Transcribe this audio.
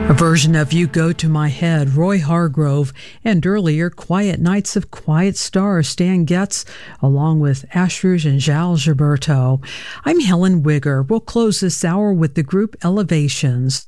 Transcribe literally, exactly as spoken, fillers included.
A version of You Go to My Head, Roy Hargrove, and earlier Quiet Nights of Quiet Stars, Stan Getz, along with Ashruge and Giles Gilberto. I'm Helen Wigger. We'll close this hour with the group Elevations.